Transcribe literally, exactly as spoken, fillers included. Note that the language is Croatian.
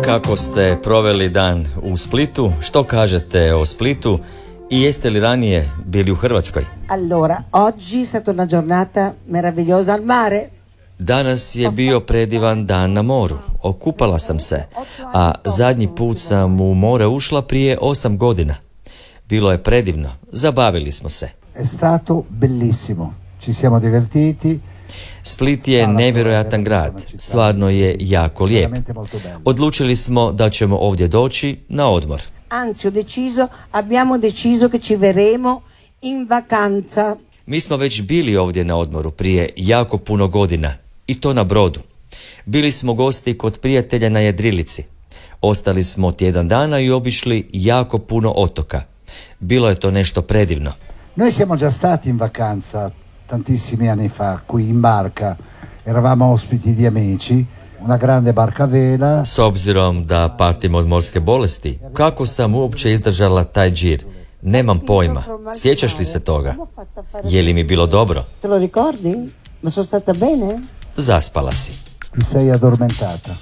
Kako ste proveli dan u Splitu? Što kažete o Splitu? I jeste li ranije bili u Hrvatskoj? Allora, oggi è stata una giornata meravigliosa al mare. Danas je bio predivan dan na moru. Okupala sam se, a zadnji put sam u more ušla prije osam godina. Bilo je predivno, zabavili smo se. È stato bellissimo, ci siamo divertiti. Split je nevjerojatan grad, stvarno je jako lijep. Odlučili smo da ćemo ovdje doći na odmor. Anzi, ho deciso, abbiamo deciso che ci verremo in vacanza. Mi smo već bili ovdje na odmoru prije jako puno godina, i to na brodu. Bili smo gosti kod prijatelja na jedrilici. Ostali smo tjedan dana i obišli jako puno otoka. Bilo je to nešto predivno. Noi siamo già stati in vacanza tantissimi anni fa, qui in barca. Eravamo ospiti di amici, una grande barca vela. S obzirom da patim od morske bolesti, kako sam uopće izdržala taj džir? Nemam pojma. Sjećaš li se toga? Je li mi bilo dobro? Te lo ricordi? Ma sono stata bene? Zaspala si. Ti sei addormentata.